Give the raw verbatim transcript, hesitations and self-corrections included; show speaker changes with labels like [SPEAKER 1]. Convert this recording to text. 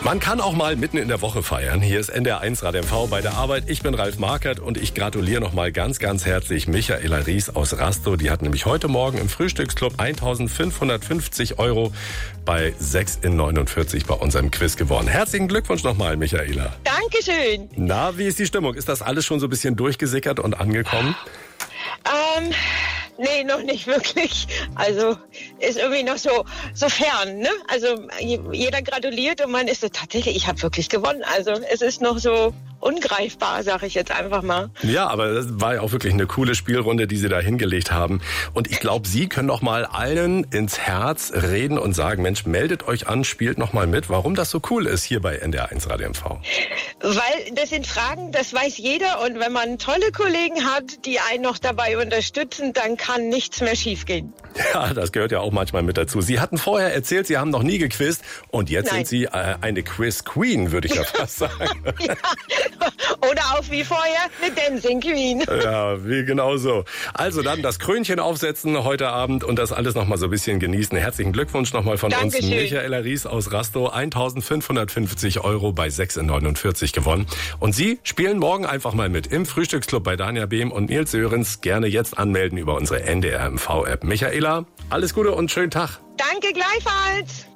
[SPEAKER 1] Man kann auch mal mitten in der Woche feiern. Hier ist N D R eins Radio M V bei der Arbeit. Ich bin Ralf Markert und ich gratuliere nochmal ganz, ganz herzlich Michaela Ries aus Rastow. Die hat nämlich heute Morgen im Frühstücksclub eintausendfünfhundertfünfzig Euro bei sechs in neunundvierzig bei unserem Quiz gewonnen. Herzlichen Glückwunsch nochmal, Michaela.
[SPEAKER 2] Dankeschön.
[SPEAKER 1] Na, wie ist die Stimmung? Ist das alles schon so ein bisschen durchgesickert und angekommen?
[SPEAKER 2] Ähm, nee, noch nicht wirklich. Also ist irgendwie noch so so fern, ne? Also jeder gratuliert und man ist so tatsächlich, ich habe wirklich gewonnen. Also es ist noch so ungreifbar, sage ich jetzt einfach mal.
[SPEAKER 1] Ja, aber das war ja auch wirklich eine coole Spielrunde, die Sie da hingelegt haben. Und ich glaube, Sie können noch mal allen ins Herz reden und sagen, Mensch, meldet euch an, spielt noch mal mit, warum das so cool ist hier bei N D R eins Radio M V.
[SPEAKER 2] Weil das sind Fragen, das weiß jeder. Und wenn man tolle Kollegen hat, die einen noch dabei unterstützen, dann kann nichts mehr schiefgehen.
[SPEAKER 1] Ja, das gehört ja auch manchmal mit dazu. Sie hatten vorher erzählt, Sie haben noch nie gequizt. Und jetzt
[SPEAKER 2] Nein.
[SPEAKER 1] sind Sie äh, eine Quiz-Queen, würde ich ja fast sagen.
[SPEAKER 2] Ja. Oder auch wie vorher eine Dancing Queen.
[SPEAKER 1] Ja, wie genau so. Also dann das Krönchen aufsetzen heute Abend und das alles noch mal so ein bisschen genießen. Herzlichen Glückwunsch nochmal von
[SPEAKER 2] Dankeschön.
[SPEAKER 1] uns. Michaela Ries aus Rastow, eintausendfünfhundertfünfzig Euro bei sechs in neunundvierzig gewonnen. Und Sie spielen morgen einfach mal mit im Frühstücksclub bei Dania Behm und Nils Sörenz. Gerne jetzt anmelden über unsere N D R M V-App. Michaela, alles Gute und schönen Tag.
[SPEAKER 2] Danke gleichfalls.